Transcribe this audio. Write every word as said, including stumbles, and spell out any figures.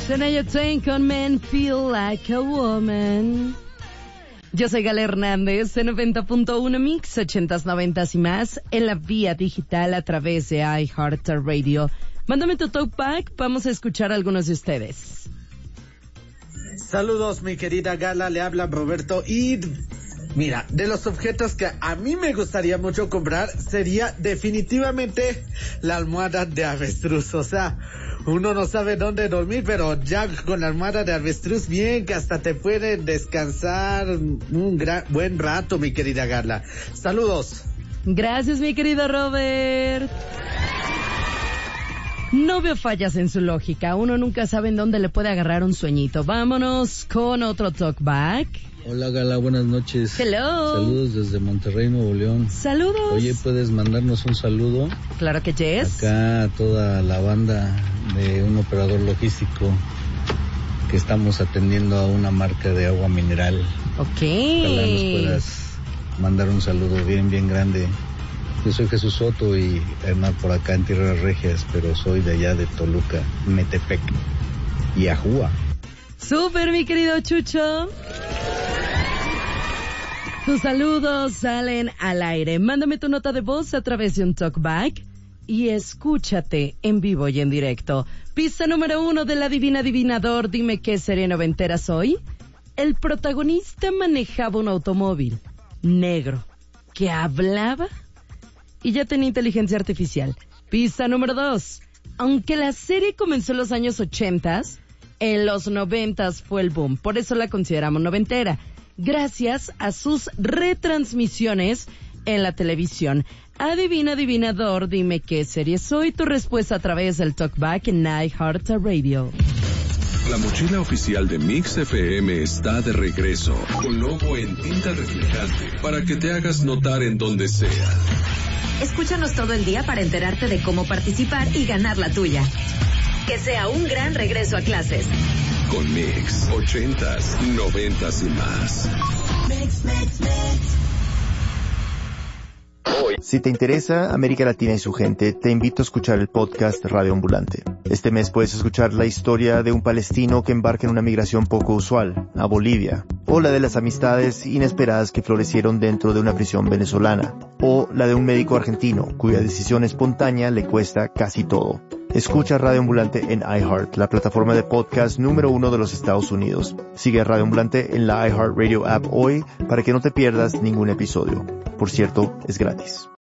Shania Twain con Men Feel Like a Woman. Yo soy Gala Hernández de noventa punto uno Mix, ochentas, noventas y más, en la vía digital a través de iHeartRadio. Mándame tu talkback, vamos a escuchar a algunos de ustedes. Saludos, mi querida Gala, le habla Roberto y... Mira, de los objetos que a mí me gustaría mucho comprar sería definitivamente la almohada de avestruz. O sea, uno no sabe dónde dormir, pero ya con la almohada de avestruz, bien que hasta te puede descansar un gran, buen rato, mi querida Gala. Saludos. Gracias, mi querido Robert. No veo fallas en su lógica. Uno nunca sabe en dónde le puede agarrar un sueñito. Vámonos con otro talkback. Hola Gala, buenas noches. Hello. Saludos desde Monterrey, Nuevo León. Saludos. Oye, ¿puedes mandarnos un saludo? Claro que yes. Acá a toda la banda de un operador logístico que estamos atendiendo a una marca de agua mineral. Ok. Ojalá nos puedas mandar un saludo bien, bien grande. Yo soy Jesús Soto y Hernán por acá en Tierras Regias, pero soy de allá de Toluca, Metepec y Ajúa. Súper, mi querido Chucho. Tus saludos salen al aire. Mándame tu nota de voz a través de un talkback y escúchate en vivo y en directo. Pista número uno de la Divina Adivinador. Dime qué serie noventera soy. El protagonista manejaba un automóvil negro que hablaba y ya tenía inteligencia artificial. Pista número dos. Aunque la serie comenzó en los años ochentas, en los noventas fue el boom. Por eso la consideramos noventera. Gracias a sus retransmisiones en la televisión. Adivina, adivinador, dime qué serie soy. Tu respuesta a través del talkback en iHeartRadio. La mochila oficial de Mix F M está de regreso, con logo en tinta reflejante, para que te hagas notar en donde sea. Escúchanos todo el día para enterarte de cómo participar y ganar la tuya. Que sea un gran regreso a clases. Con Mix, ochentas, noventas y más. Mix, mix, mix. Si te interesa América Latina y su gente, te invito a escuchar el podcast Radio Ambulante. Este mes puedes escuchar la historia de un palestino que embarca en una migración poco usual, a Bolivia, o la de las amistades inesperadas que florecieron dentro de una prisión venezolana, o la de un médico argentino cuya decisión espontánea le cuesta casi todo. Escucha Radio Ambulante en iHeart, la plataforma de podcast número uno de los Estados Unidos. Sigue a Radio Ambulante en la iHeartRadio app hoy para que no te pierdas ningún episodio. Por cierto, es gratis.